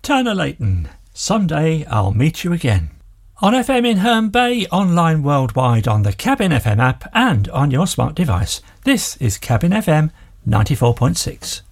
Turner Layton, someday I'll meet you again. On FM in Herne Bay, online worldwide on the Cabin FM app and on your smart device. This is Cabin FM 94.6.